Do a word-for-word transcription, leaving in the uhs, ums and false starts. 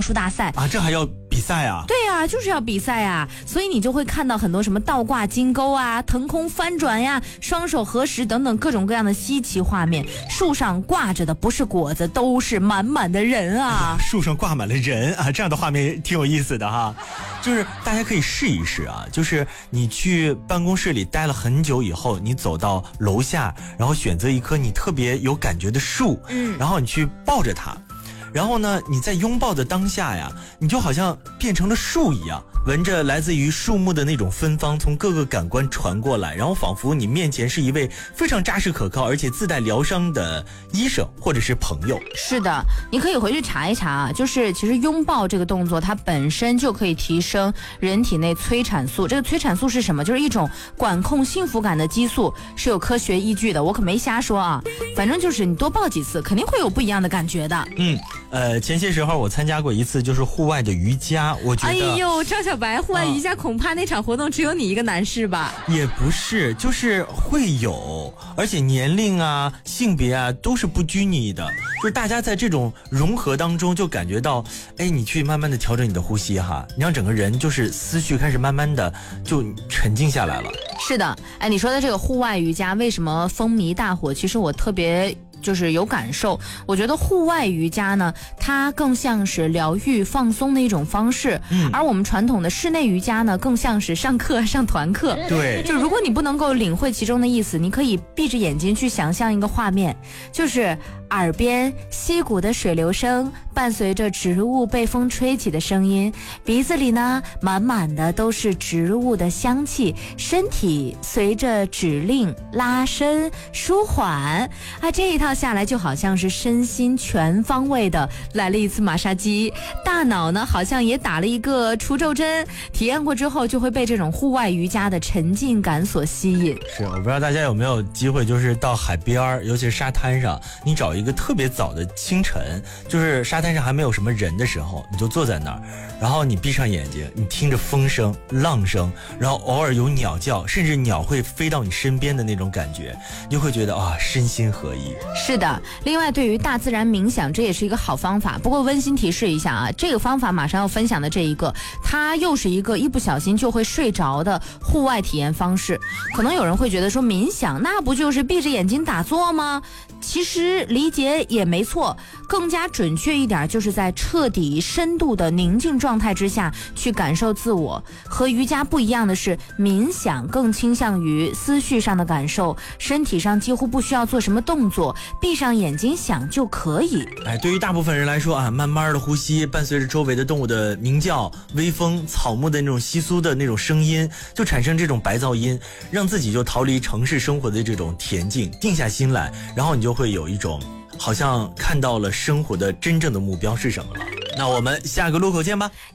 术大赛啊，这还要比赛啊？ 对啊，就是要比赛啊，所以你就会看到很多什么倒挂金钩啊、腾空翻转呀、双手合十等等各种各样的稀奇画面。树上挂着的不是果子，都是满满的人啊！ 树上挂满了人啊，这样的画面挺有意思的哈。就是大家可以试一试啊，就是你去办公室里待了很久以后，你走到楼下，然后选择一棵你特别有感觉的树，嗯，然后你去抱着它。然后呢，你在拥抱的当下呀，你就好像变成了树一样，闻着来自于树木的那种芬芳从各个感官传过来，然后仿佛你面前是一位非常扎实可靠而且自带疗伤的医生或者是朋友。 是的，你可以回去查一查啊，就是其实拥抱这个动作它本身就可以提升人体内催产素。这个催产素是什么？就是一种管控幸福感的激素，是有科学依据的，我可没瞎说啊。反正就是你多抱几次肯定会有不一样的感觉的。 嗯呃，前些时候我参加过一次就是户外的瑜伽，我觉得哎呦，张小白，户外瑜伽恐怕那场活动只有你一个男士吧？ 也不是，就是会有，而且年龄啊、性别啊都是不拘泥的，就是大家在这种融合当中就感觉到，哎，你去慢慢的调整你的呼吸哈，你让整个人就是思绪开始慢慢的就沉静下来了。 是的，哎，你说的这个户外瑜伽为什么风靡大火？其实我特别就是有感受，我觉得户外瑜伽呢，它更像是疗愈放松的一种方式，嗯，而我们传统的室内瑜伽呢，更像是上课上团课。 对， 就如果你不能够领会其中的意思，你可以闭着眼睛去想象一个画面，就是耳边溪谷的水流声伴随着植物被风吹起的声音，鼻子里呢满满的都是植物的香气，身体随着指令拉伸舒缓啊，这一套下来就好像是身心全方位的来了一次马杀鸡，大脑呢好像也打了一个除皱针，体验过之后就会被这种户外瑜伽的沉浸感所吸引。 是，我不知道大家有没有机会就是到海边，尤其是沙滩上，你找一个特别早的清晨，就是沙滩上还没有什么人的时候，你就坐在那儿，然后你闭上眼睛，你听着风声浪声，然后偶尔有鸟叫，甚至鸟会飞到你身边的那种感觉，你就会觉得啊，身心合一。 是的，另外对于大自然冥想，这也是一个好方法。不过温馨提示一下啊，这个方法马上要分享的这一个，它又是一个一不小心就会睡着的户外体验方式。可能有人会觉得说，冥想那不就是闭着眼睛打坐吗？其实理解也没错，更加准确一点，就是在彻底深度的宁静状态之下去感受自我。和瑜伽不一样的是，冥想更倾向于思绪上的感受，身体上几乎不需要做什么动作，闭上眼睛想就可以。 哎，对于大部分人来说啊，慢慢的呼吸，伴随着周围的动物的鸣叫、微风、草木的那种窸窣的那种声音，就产生这种白噪音，让自己就逃离城市生活的这种恬静，定下心来，然后你就会有一种好像看到了生活的真正的目标是什么了。那我们下个路口见吧。